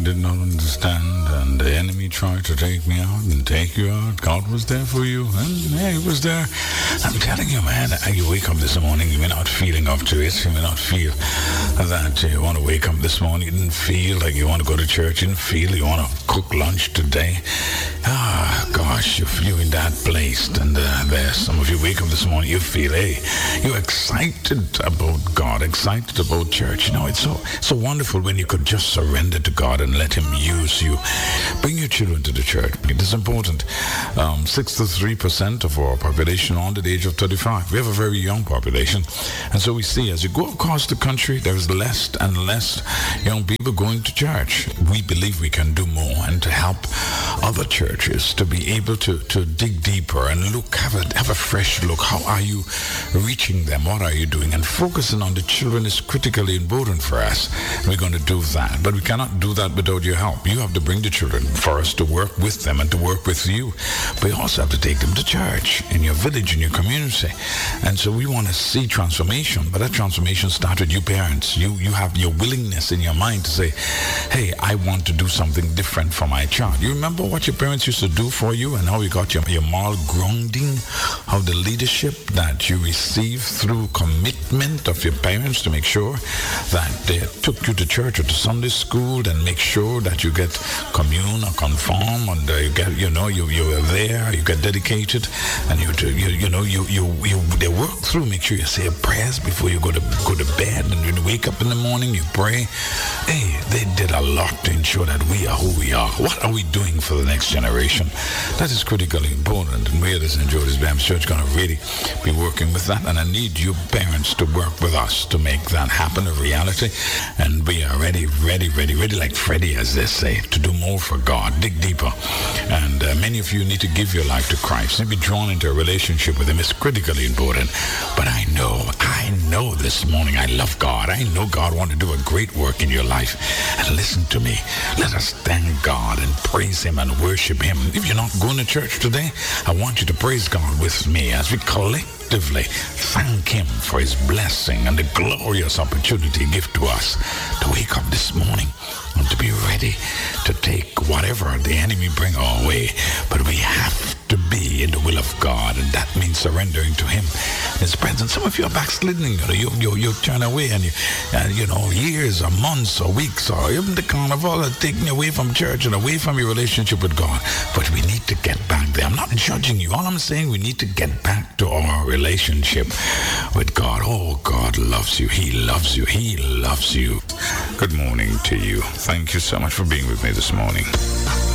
did not understand, and the enemy tried to take me out and take you out. God was there for you, and He was there. I'm telling you, man, you wake up this morning, you may not feeling up to it. You may not feel that you want to wake up this morning. You didn't feel like you want to go to church. You didn't feel you want to cook lunch today. Gosh, you're in that place, and there's some of you wake up this morning, you feel, hey, you're excited about God, excited about church. You know, it's so wonderful when you could just surrender to God and let Him use you. Bring your children to the church. It is important. 63% of our population under the age of 35. We have a very young population, and so we see as you go across the country, there is less and less young people going to church. We believe we can do more, and to help other churches to be able to dig deeper and have a fresh look. How are you reaching them? What are you doing? And focusing on the children is critically important for us. We're going to do that, but we cannot do that without your help. You have to bring the children for us to work with them and to work with you. But you also have to take them to church in your village, in your community. And so we want to see transformation, but that transformation starts with you parents. You have your willingness in your mind to say, hey, I want to do something different for my child. You remember what your parents used to do for you and how you got your moral grounding, how the leadership that you received through commitment of your parents to make sure that they took you to church or to Sunday school, and make sure that you get commune or conform, and you get, you are there, you get dedicated, and they work through. Make sure you say prayers before you go to bed, and when you wake up in the morning, you pray. Hey, they did a lot to ensure that we are who we are. What are we doing for the next generation? That is critically important, and we at the St. Joseph Baptist Church are going to really be working with that, and I need you parents to work with us to make that happen a reality. And we are ready like Freddie, as they say, to do more for God, dig deeper. And many of you need to give your life to Christ and be drawn into a relationship with Him. It's critically important. But I know this morning I love God. I know God wants to do a great work in your life. And listen to me. Let us thank God and praise Him and worship Him. If you're not going to church today, I want you to praise God with me as we collectively thank Him for His blessing and the glorious opportunity He gives to us to wake up this morning and to be ready to take whatever the enemy bring our way. But we have to be in the will of God, and that means surrendering to Him, His presence. Some of you are backsliding. You turn away, and years or months or weeks or even the carnival are taking you away from church and away from your relationship with God. But we need to get back there. I'm not judging you. All I'm saying, we need to get back to our relationship with God. Oh, God loves you. He loves you. He loves you. Good morning to you. Thank you so much for being with me this morning.